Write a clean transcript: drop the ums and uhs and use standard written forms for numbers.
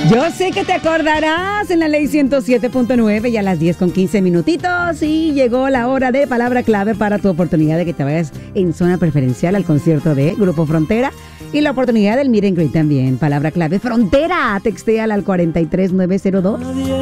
Yo sé que te acordarás en la ley 107.9 y a las 10:15 minutitos y llegó la hora de palabra clave para tu oportunidad de que te vayas en zona preferencial al concierto de Grupo Frontera y la oportunidad del meet and greet también. Palabra clave Frontera, textéala al 43902.